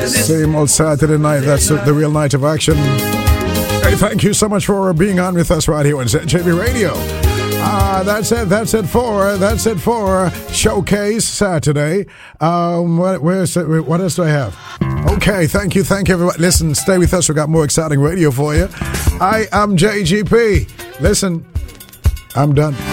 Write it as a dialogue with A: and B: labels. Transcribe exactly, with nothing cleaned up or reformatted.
A: Same old Saturday night. That's the, the real night of action. Hey, thank you so much for being on with us right here on Z J B Radio. Uh, that's it. That's it for that's it for Showcase Saturday. Um, what, where's it, what else do I have? Okay, thank you, thank you, everybody. Listen, stay with us. We've got more exciting radio for you. I am J G P. Listen, I'm done.